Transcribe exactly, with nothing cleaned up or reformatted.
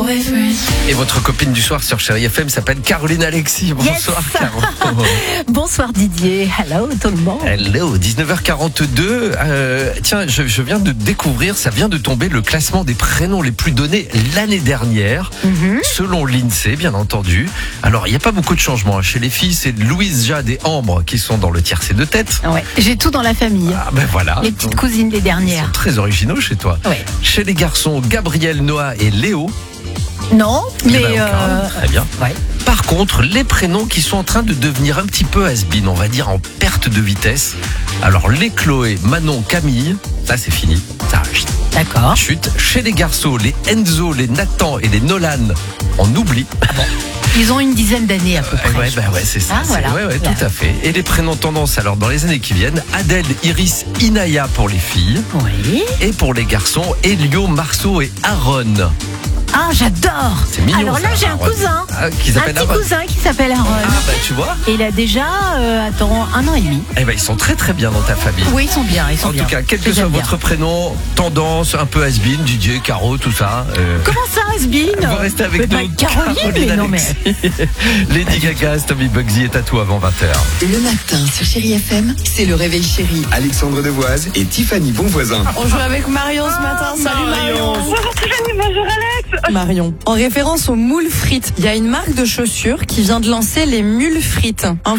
Et votre copine du soir sur Chérie F M s'appelle Caroline Alexis. Bonsoir Yes. Caro. Bonsoir Didier, hello tout le monde. Hello, dix-neuf heures quarante-deux. Euh, tiens, je, je viens de découvrir, ça vient de tomber le classement des prénoms les plus donnés l'année dernière, Mhm. selon l'INSEE, bien entendu. Alors, il n'y a pas beaucoup de changements. Chez les filles, c'est Louise, Jade et Ambre qui sont dans le tiercé de tête. Ouais, j'ai tout dans la famille. Ah ben voilà. Les petites cousines les Ils sont dernières. très originaux chez toi. Ouais. Chez les garçons, Gabriel, Noah et Léo. Non, mais Eh ben, euh, Très bien. ouais. Par contre, les prénoms qui sont en train de devenir un petit peu has-been, on va dire en perte de vitesse. Alors, les Chloé, Manon, Camille, ça c'est fini. Ça chut, D'accord. chute. Chez les garçons, les Enzo, les Nathan et les Nolan, on oublie. Ils ont une dizaine d'années à peu près. Eh ouais, je bah pense. ouais, c'est ça. Ah, c'est- voilà. ouais, ouais, Voilà. tout à fait. Et les prénoms tendance, alors dans les années qui viennent, Adèle, Iris, Inaya pour les filles. Oui. Et pour les garçons, Elio, Marceau et Aaron. Ah, j'adore. C'est mignon. Alors là, ça, j'ai un Aaron. cousin. Ah, qui Un s'appelle petit Aaron. cousin qui s'appelle Aaron. Ah bah tu vois. Et il a déjà, euh, attends, un an et demi. Eh ben ils sont très très bien dans ta famille. Oui, ils sont bien, ils sont En bien. tout cas, quel Je que les soit aime bien. votre prénom, tendance, un peu has-been, Didier, Caro, tout ça. euh, Comment ça, Asbin? Vous restez avec Mais nous. pas Caroline, mais non, mais. Alexis. Lady Gaga, Tommy Bugsy est à tout avant vingt heures. Le matin sur Chérie F M, c'est le réveil chéri. Alexandre Devoise et Tiffany Bonvoisin. On joue avec Marion ce matin. Salut Marion. Bonjour Tiffany, bonjour Alex. Marion. En référence aux moules frites, il y a une marque de chaussures qui vient de lancer les mules frites. Un